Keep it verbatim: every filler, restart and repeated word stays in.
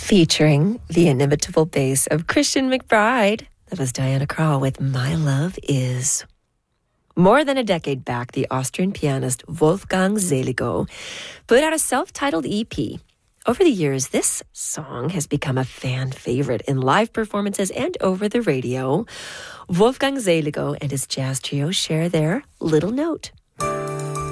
Featuring the inimitable bass of Christian McBride. That was Diana Krall with My Love Is. More than a decade back, the Austrian pianist Wolfgang Seligo put out a self-titled E P. Over the years, this song has become a fan favorite in live performances and over the radio. Wolfgang Seligo and his jazz trio share their little note.